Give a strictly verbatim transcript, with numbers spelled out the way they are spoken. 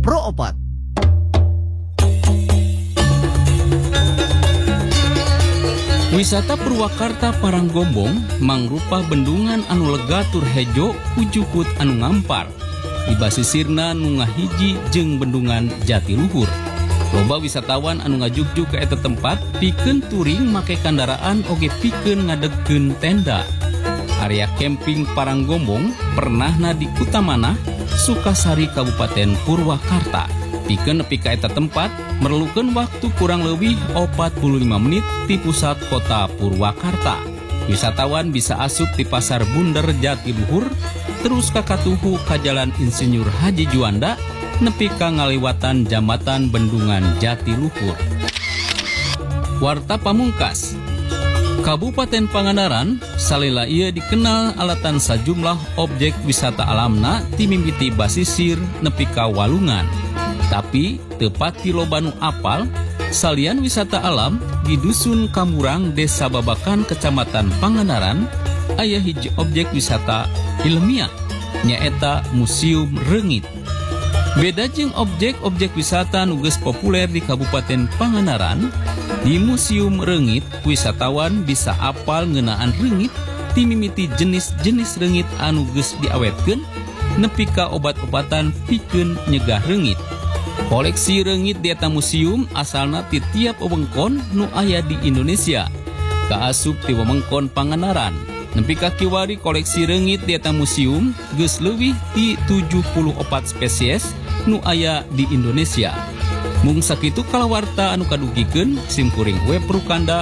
Pro Opat. Wisata Purwakarta Paranggombong mangrupa bendungan anu lega tur hejo ujukut anu ngampar. Di basisirna nu ngahiji jeung bendungan Jatiluhur. Loba wisatawan anu ngajugjuk ke eta tempat pikeun touring make kendaraan oge pikeun ngadegkeun tenda. Area camping Paranggombong pernahna di Kutamana, Sukasari, Kabupaten Purwakarta. Pikeun nepi ka eta tempat merlukeun waktu kurang lebih empat puluh lima menit di pusat kota Purwakarta. Wisatawan bisa asup di Pasar Bunder Jatiluhur, terus ka katuhu ka Jalan Insinyur Haji Juanda nepi ka ngaliwatan Jambatan Bendungan Jatiluhur. Warta pamungkas. Kabupaten Pangandaran salila ieu dikenal alatan sajumlah objek wisata alamna ti mimiti basisir nepi ka walungan. Tapi tepat di loba nu apal, salian wisata alam di Dusun Kamurang, Desa Babakan, Kecamatan Pangandaran, aya hiji objek wisata ilmiah, nyaeta Museum Reungit. Beda jeung objek-objek wisata nu geus populer di Kabupaten Pangandaran, di Museum Reungit wisatawan bisa apal ngeunaan reungit ti mimiti jenis-jenis reungit anu geus diawetkeun nepi ka obat-obatan pikeun nyegah reungit. Koleksi reungit di eta museum asalna ti tiap wewengkon nu aya di Indonesia. Kaasup ti wewengkon Pangandaran. Nepi ka kiwari koleksi reungit di eta museum geus leuwih ti tujuh puluh opat spesies nu aya di Indonesia. Mung sakitu kalawarta anu kadugikeun simkuring web Prukanda